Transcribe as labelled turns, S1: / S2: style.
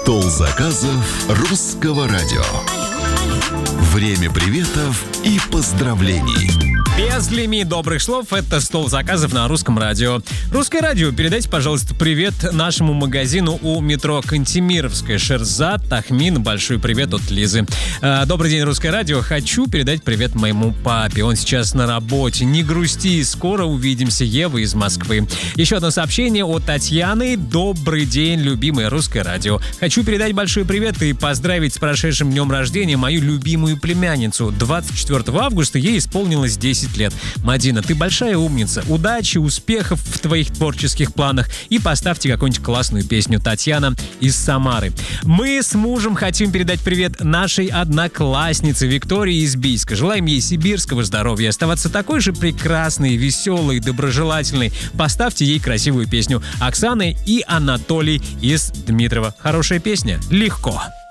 S1: Стол заказов русского радио. Время приветов и поздравлений.
S2: Без лимит добрых слов — это стол заказов на русском радио. Русское радио, передайте, пожалуйста, привет нашему магазину у метро Кантемировская. Шерзат, Тахмин, большой привет от Лизы. Добрый день, Русское радио. Хочу передать привет моему папе. Он сейчас на работе. Не грусти, скоро увидимся. Ева из Москвы. Еще одно сообщение от Татьяны. Добрый день, любимое Русское радио. Хочу передать большой привет и поздравить с прошедшим днем рождения мою любимую племянницу. 24 августа ей исполнилось 10 лет. Мадина, ты большая умница. Удачи, успехов в твоих творческих планах. И поставьте какую-нибудь классную песню. Татьяна из Самары. Мы с мужем хотим передать привет нашей однокласснице Виктории из Бийска. Желаем ей сибирского здоровья, оставаться такой же прекрасной, веселой, доброжелательной. Поставьте ей красивую песню. Оксана и Анатолий из Дмитрова. Хорошая песня. Легко.